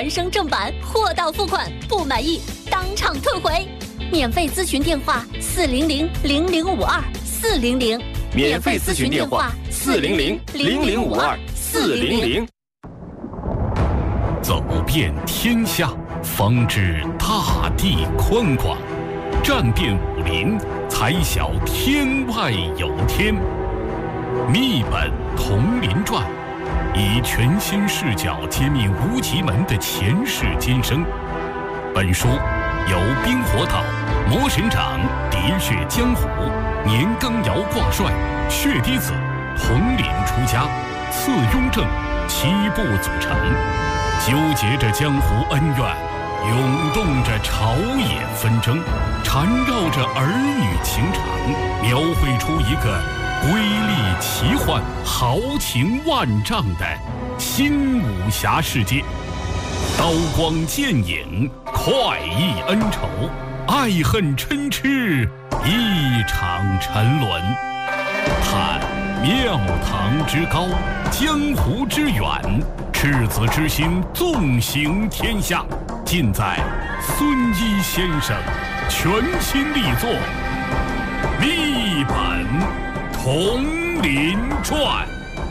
原声正版，货到付款，不满意当场退回。免费咨询电话400-0052，400。 免费咨询电话400-0052，400。 走遍天下，方知大地宽广；战遍武林，才晓天外有天。秘本同林传，以全新视角揭秘无极门的前世今生。本书由冰火岛、魔神掌、喋血江湖、年羹尧挂帅、血滴子、统领出家、次雍正7部组成，纠结着江湖恩怨，涌动着朝野纷争，缠绕着儿女情长，描绘出一个瑰丽奇幻、豪情万丈的新武侠世界。刀光剑影，快意恩仇，爱恨嗔痴，一场沉沦。探庙堂之高，江湖之远，赤子之心纵行天下，尽在孙一先生全新力作《秘本同林传》。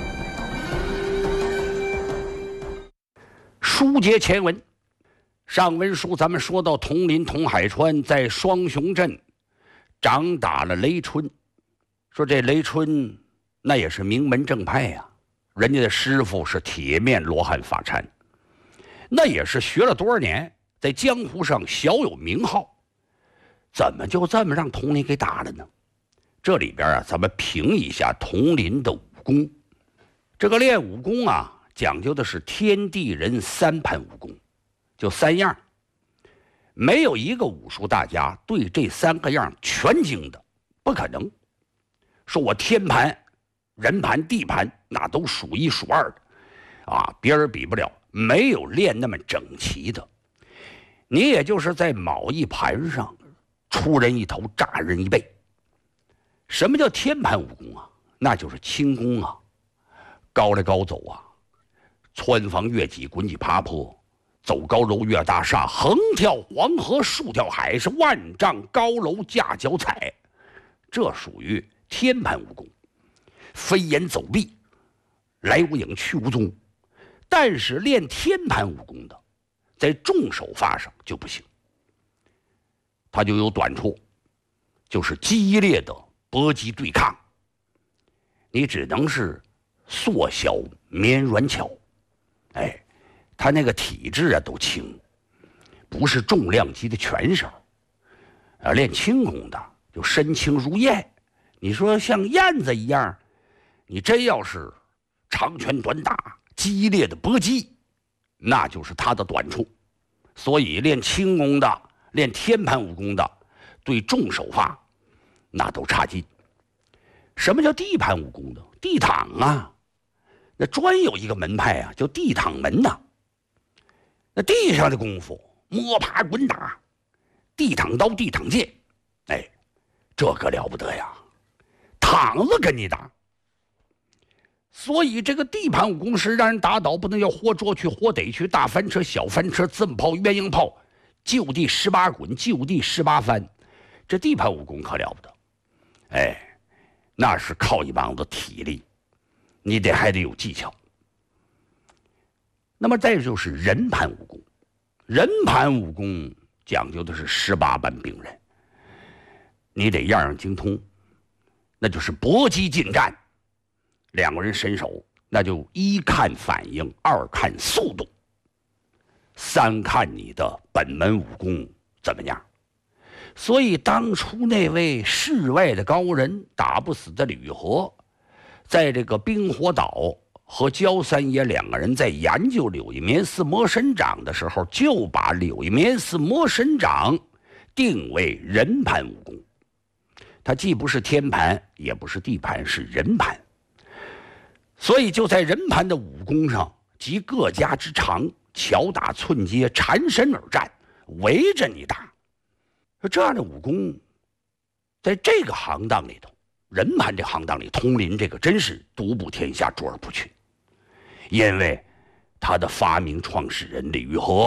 书接前文，上文书咱们说到统领统海川在双雄镇掌打了雷春，说这雷春那也是名门正派呀，人家的师傅是铁面罗汉法禅，那也是学了多少年，在江湖上小有名号，怎么就这么让统领给打了呢？这里边啊，咱们评一下统领的武功。这个练武功啊，讲究的是天地人三盘武功，就3样，没有一个武术大家对这3个样全精的，不可能。说我天盘、人盘、地盘那都数1数2的啊，别人比不了，没有练那么整齐的。你也就是在某一盘上出人一头，炸人一背。什么叫天盘武功啊？那就是轻功啊，高来高走啊，穿房越脊，滚起爬坡，走高楼越大厦，横跳黄河，竖跳海，是万丈高楼架脚踩，这属于天盘武功。飞檐走壁，来无影去无踪。但是练天盘武功的，在重手法上就不行，他就有短处，就是激烈的搏击对抗，你只能是缩小绵软巧。哎，他那个体质啊都轻，不是重量级的拳手。练轻功的就身轻如燕。你说像燕子一样，你真要是长拳短打、激烈的搏击，那就是他的短处。所以练轻功的、练天盘武功的，对重手法那都差劲。什么叫地盘武功的？地躺啊，那专有一个门派啊，叫地躺门呐。那地上的功夫，摸爬滚打，地躺刀、地躺剑，哎，这个了不得呀，躺着跟你打。所以这个地盘武功是让人打倒，不能要活捉去、活逮去，大翻车、小翻车、自炮、鸳鸯炮，就地18滚，就地18翻。这地盘武功可了不得，哎，那是靠一帮子体力，你还得有技巧。那么再就是人盘武功，人盘武功讲究的是18般兵刃，你得样样精通，那就是搏击近战。2个人伸手，那就1看反应，2看速度，3看你的本门武功怎么样。所以当初那位世外的高人打不死的吕和，在这个冰火岛和焦三爷2个人在研究柳叶棉丝魔神掌的时候，就把柳叶棉丝魔神掌定为人盘武功。它既不是天盘，也不是地盘，是人盘。所以就在人盘的武功上集各家之长，巧打寸接，缠身而战，围着你打。这样的武功在这个行当里头，人盘这行当里，统领这个真是独步天下，卓而不群。因为他的发明创始人李玉和